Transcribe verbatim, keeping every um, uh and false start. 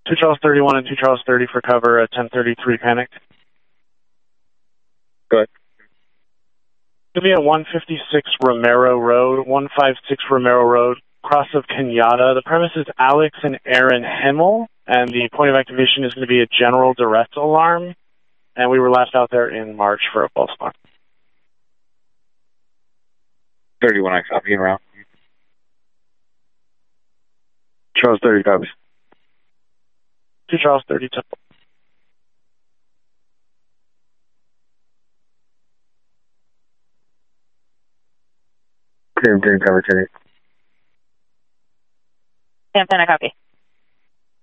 two Charles thirty-one and two Charles thirty for cover at ten thirty-three Panic. Go ahead. It'll be at one fifty-six Romero Road, one fifty-six Romero Road, cross of Kenyatta. The premise is Alex and Aaron Himmel, and the point of activation is going to be a general direct alarm, and we were last out there in March for a false alarm. thirty-one, I copy and route. Charles thirty copies. two Charles thirty Temple. Same thing, cover ten. Sam ten, I copy.